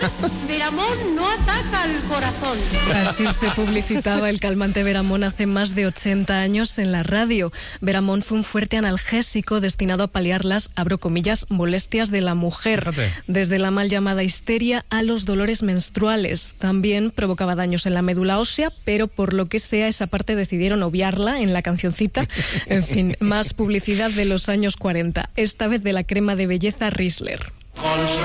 Veramón no ataca al corazón. Así se publicitaba el calmante Veramón hace más de 80 años en la radio. Veramón fue un fuerte analgésico destinado a paliar las, abro comillas, molestias de la mujer. Fíjate. Desde la mal llamada histeria a los dolores menstruales. También provocaba daños en la médula ósea, pero por lo que sea esa parte decidieron obviarla en la cancioncita. En fin, más publicidad de los años 40. Esta vez de la crema de belleza Riesler.